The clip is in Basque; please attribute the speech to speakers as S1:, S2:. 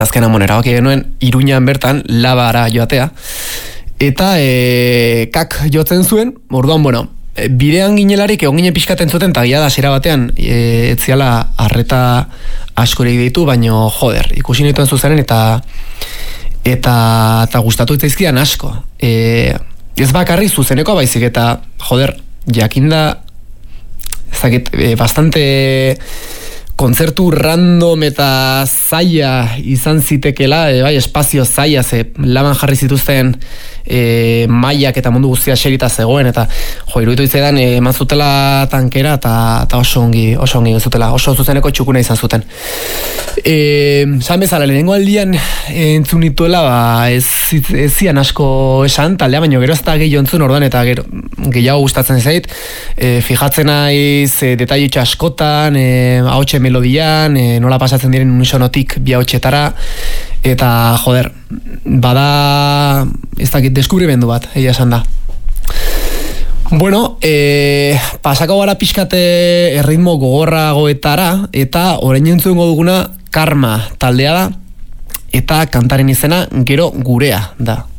S1: Azken amon erabaki genuen Iruñan bertan labara joatea, eta kak jotzen zuen, orduan, bueno, bidean ginelarik egon ginen pixkaten zuten, eta gila da zera batean, etziala arreta askorik ditu, baino joder, ikusi nituen zuzenen, eta gustatu itzaizkidan asko. Ez bakarrik zuzeneko baizik, eta joder, jakinda, ezakit, bastante kontzertu random eta zaila izan zitekela, bai, espazio zaila, ze laban jarri zituzten mailak eta mundu guztia xerita zegoen, eta iruditu izan eman zutela tankera, eta oso ongi zutela, oso zuzeneko txukuna izan zuten. Zan bezala, lehenengo aldian entzun nituela, ez zian asko esan, taldea, baino gero ez da gehiago entzun orduan, eta gehiago gustatzen zait, fijatzen naiz detailutxa askotan, ahotxe melodian, nola pasatzen diren unisonotik bi ahotxetara, eta joder, bada ez dakit deskubrimendu bat, egia esan da. Bueno, pasako gara pixkate erritmo gogorragoetara, eta orain entzungo duguna Karma taldea da, eta kantaren izena Gero Gurea da.